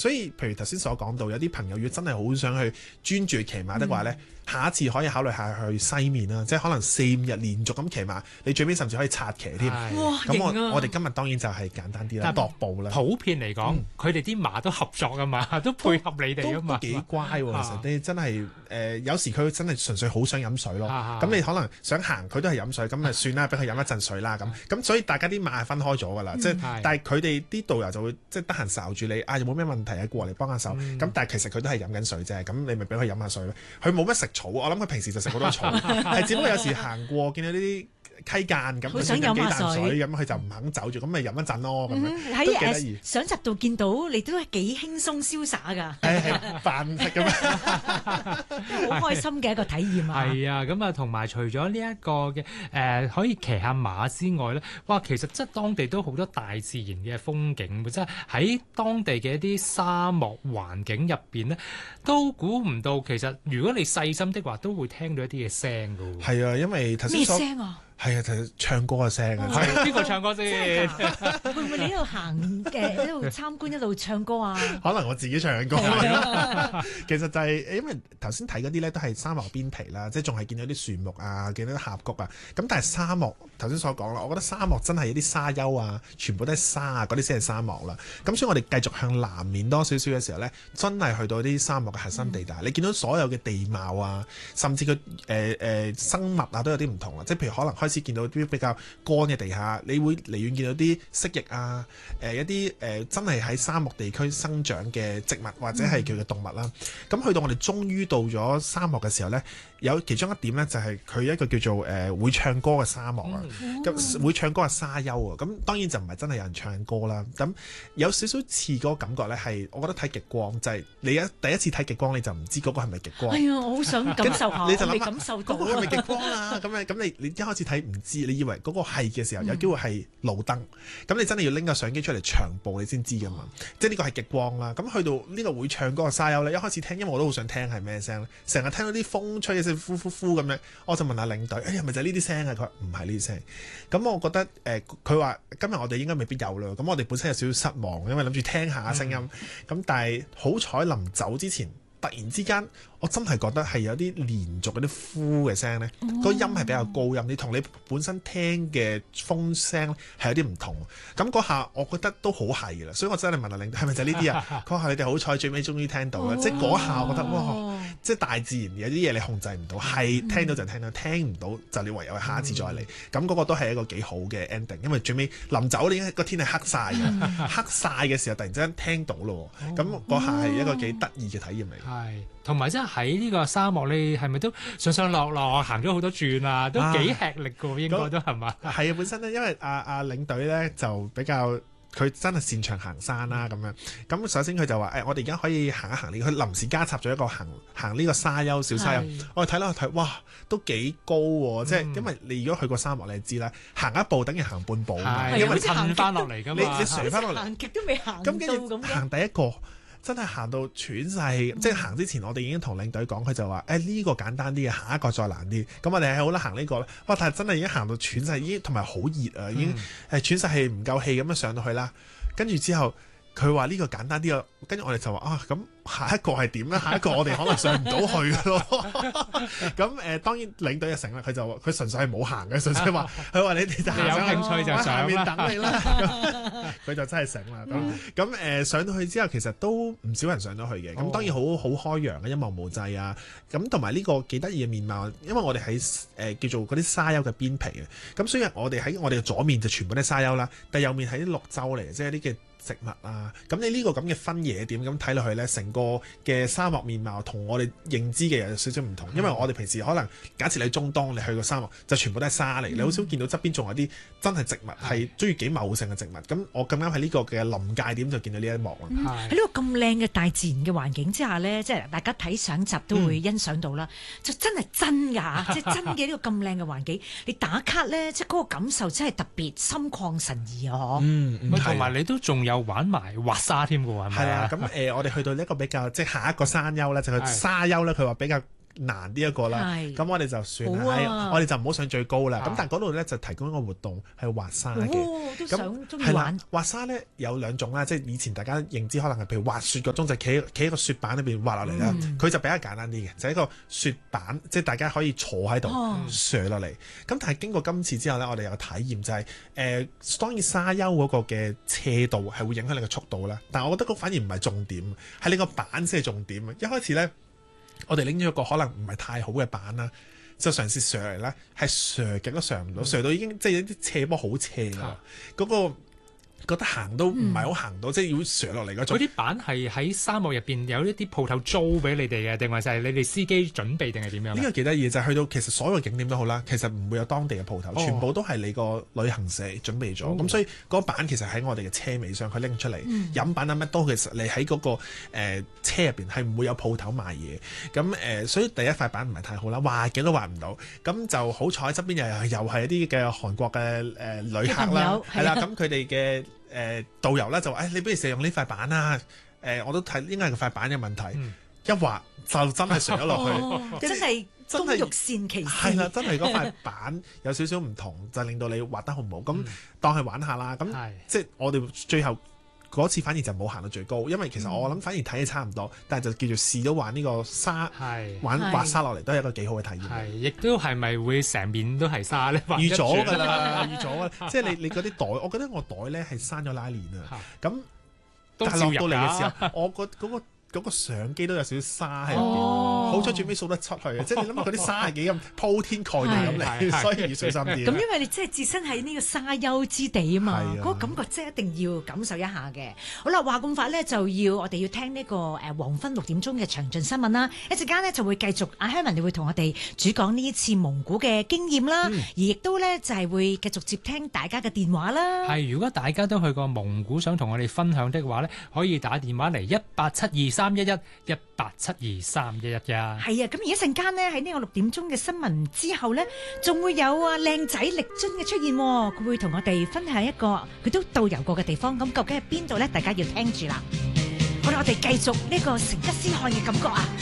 所以譬如頭先所講到，有啲朋友如果真係好想去專注騎馬的話呢，下一次可以考慮下去西面啦，即係可能4-5日連續咁騎馬，你最尾甚至可以策騎添。 哇， 咁我哋今日當然就係簡單啲啦，踱步啦。 普遍嚟講，佢哋啲馬都合作㗎嘛，都配合你哋㗎嘛， 都幾乖喎。其實你真係有時佢真係純粹好想飲水咯。咁你可能想行，佢都係飲水，咁咪算啦，俾佢飲一陣水啦。咁所以大家啲馬係分開咗㗎啦。即係但係佢哋啲導遊就會即係得閒睄住你啊，有冇咩問題啊？過嚟幫下手。咁但係其實佢都係飲緊水啫。咁你咪俾佢飲下水咯。佢冇乜食草，我諗佢平時就食好多草，係只不過有時行過見到呢啲溪澗咁，佢想飲幾啖水咁，佢就唔肯走住，咁咪飲一陣咯咁樣，都幾得意。 上集度見到你都係幾輕鬆瀟灑㗎， 係飯食咁樣， 好開心嘅一個體驗啊！ 係啊，咁啊同埋除咗呢一個嘅可以騎下馬之外咧，哇，其實即係當地都好多大自然嘅風景，即係喺當地嘅一啲沙漠環境入邊咧，都估唔到其實如果你細心的話，都會聽到一啲嘅聲㗎喎。 係啊，因為頭先咩聲啊？ 係啊，就係唱歌嘅聲啊！ 係邊個唱歌先？ 會唔會你一路行一路參觀一路唱歌啊？ 可能我自己唱緊歌。其實就係因為頭先睇嗰啲咧都係沙漠邊皮啦，即係仲係見到啲樹木啊，見到啲峽谷啊。咁但係沙漠頭先所講啦，我覺得沙漠真係一啲沙丘啊，全部都係沙啊，嗰啲先係沙漠啦。咁所以我哋繼續向南面多少少嘅時候咧，真係去到啲沙漠嘅核心地帶。你見到所有嘅地貌啊，甚至佢生物啊都有啲唔同啊。即係譬如可能開始見到啲比較乾嘅地下，你會離遠見到啲蜥蜴啊，一啲真係喺沙漠地區生長嘅植物或者係叫嘅動物啦。咁去到我哋終於到咗沙漠嘅時候呢，有其中一點呢，就係佢一個叫做會唱歌嘅沙漠啊，咁會唱歌嘅沙丘啊。咁當然就唔係真係有人唱歌啦。咁有少少似嗰個感覺呢，係我覺得睇極光，就係你第一次睇極光你就唔知嗰個係咪極光。 哎呀，我好想感受下， 你就諗未感受到嗰個係咪極光啊？咁你一開始睇唔知，你以為嗰個係嘅時候，有機會係路燈。咁你真係要拎個相機出嚟長步，你先知噶嘛。即係呢個係極光啦。咁去到呢個會唱歌嘅沙丘咧，一開始聽，因為我都好想聽係咩聲咧，成日聽到啲風吹嘅聲，呼呼呼咁樣，我就問下領隊，哎呀，咪就係呢啲聲啊？佢話唔係呢啲聲。咁我覺得佢話今日我哋應該未必有啦。咁我哋本身有少少失望，因為諗住聽下聲音。咁但係好彩臨走之前，突然之間，我真係覺得係有啲連續嗰啲呼嘅聲咧，個音係比較高音，你同你本身聽嘅風聲係有啲唔同。咁嗰下我覺得都好係嘅啦，所以我真係問下領隊係咪就係呢啲啊？佢話你哋好彩最尾終於聽到啦，即係嗰下我覺得哇，即係大自然有啲嘢你控制唔到，係聽到就聽到，聽唔到就你唯有下一次再嚟。咁嗰個都係一個幾好嘅 ending，因為最尾臨走你個天係黑晒嘅，黑晒嘅時候突然之間聽到咯，咁嗰下係一個幾得意嘅體驗嚟。 係，同埋即係喺呢個沙漠，你係咪都上上落落行咗好多轉啊？都幾吃力㗎喎，應該都係嘛？係啊，本身咧，因為阿領隊咧就比較佢真係擅長行山啦咁樣。咁首先佢就話我哋而家可以行一行呢，佢臨時加插咗一個行呢個沙丘小沙丘。我哋睇落去睇，哇，都幾高喎！即係因為你如果去過沙漠，你就知啦，行一步等於行半步啊嘛，因為行翻落嚟㗎嘛， 你垂翻落嚟， 行極都未行到咁跟住行第一個。真係行到喘晒氣，即係行之前我哋已經同領隊講，佢就話呢個簡單啲嘅，下一個再難啲。咁我哋係好啦，行呢個咧，哇！但係真係已經行到喘晒，已經同埋好熱啊，已經喘晒氣唔夠氣咁樣上到去啦。跟住之後佢話呢個簡單啲啊，跟住我哋就話咁下一個係點咧？下一個我哋可能上唔到去咯。咁當然領隊就成啦，佢純粹係冇行嘅，純粹話佢話你哋就有興趣就上下面等你啦。佢就真係成啦。咁上到去之後，其實都唔少人上到去嘅。咁當然好開揚嘅，一望無際啊。咁同埋呢個幾得意嘅面貌，因為我哋喺叫做嗰啲沙丘嘅邊皮嘅。咁所以我哋喺我哋嘅左面就全部都係沙丘啦，但係右面係啲綠洲嚟，即係啲嘅植物啊。咁你呢個咁嘅分野點咁睇落去咧，成個嘅沙漠面貌同我哋認知嘅有少少唔同。因為我哋平時可能假設你喺中東，你去過沙漠就全部都係沙嚟，你好少見到側邊仲有啲真係植物，係中意幾茂盛嘅植物。咁我咁啱喺呢個嘅臨界點就見到呢一幕啦。 喺呢個咁靚嘅大自然嘅環境之下咧，即係大家睇相集都會欣賞到啦。就真係真㗎，即係真嘅呢個咁靚嘅環境，你打卡咧，即係嗰個感受真係特別心曠神怡啊！ 同埋你都仲有玩埋滑沙添㗎喎，係咪啊？ 咁我哋去到一個比較即係下一個山丘咧，就係沙丘咧，佢話比較難啲一個啦。 係咁我哋就算好啊啦，我哋就唔好上最高啦。咁啊但係嗰度咧就提供一個活動係滑沙嘅。 哦，都想中意係啦玩，， 滑沙咧有兩種啦，即係以前大家認知可能係譬如滑雪嗰種，就企喺個雪板裏邊滑落嚟啦。佢就比較簡單啲嘅，就係一個雪板，即係大家可以坐喺度哦上落嚟。咁但係經過今次之後咧，我哋有個體驗就係、當然沙丘嗰個嘅斜度係會影響你嘅速度啦。但係我覺得嗰反而唔係重點，係你個板先係重點。一開始咧，我哋拎咗一個可能唔係太好嘅板啦，就嘗試上嚟咧，係上極都上唔到，上到已經即係有啲斜坡好斜啦，嗰、個覺得行都唔係好行到，即係要上落嚟嗰種。 嗰啲板係喺沙漠入邊有一啲鋪頭租俾你哋嘅，定還是係你哋司機準備定係點樣呢個幾得意就係去到其實所有景點都好啦，其實唔會有當地嘅鋪頭，全部都係你個旅行社準備咗。咁所以嗰個板其實喺我哋嘅車尾上，佢拎出嚟飲品啊乜都，其實你喺嗰個車入邊係唔會有鋪頭賣嘢。咁所以第一塊板唔係太好啦，滑極都滑唔到。咁就好彩側邊又係一啲嘅韓國嘅旅客啦，係啦，咁佢哋嘅導遊咧就話：你不如試用呢塊板啦。我都睇應該係塊板嘅問題，一滑就真係上咗落去，跟住真係工欲善其事， 係啦，真係嗰塊板有少少唔同，就令到你滑得好唔好。咁當係玩下啦。咁即係我哋最後嗰次反而就冇行到最高，因為其實我諗反而睇嘅差唔多，但係就叫做試咗玩呢個沙，玩滑沙落嚟都係一個幾好嘅體驗。 係，亦都係咪會成面都係沙咧？ 預咗㗎啦，預咗㗎啦。即係你嗰啲袋，我覺得我袋咧係閂咗拉鏈啊。咁但係落到嚟嘅時候，我嗰個相機都有少少沙喺入邊，好彩最尾掃得出去嘅。即係你諗下嗰啲沙係幾咁鋪天蓋地咁嚟，所以要小心啲。 咁因為你真係置身喺呢個沙丘之地啊嘛， 係啊嗰個感覺真係一定要感受一下嘅。好啦，話咁快咧，就要我哋要聽呢個黃昏6點鐘嘅詳盡新聞啦。一陣間咧就會繼續阿香文，你會同我哋主講呢一次蒙古嘅經驗啦，而亦都咧就係會繼續接聽大家嘅電話啦。 係，如果大家都去過蒙古，想同我哋分享的話咧，可以打電話嚟1872311118723111。 係啊，咁而一陣間呢，喺呢個6點鐘嘅新聞之後呢，仲會有靚仔力尊嘅出現，佢會同我哋分享一個佢都導遊過嘅地方，咁究竟係邊度呢？大家要聽住啦。好啦，我哋繼續呢個成吉思汗嘅感覺啊！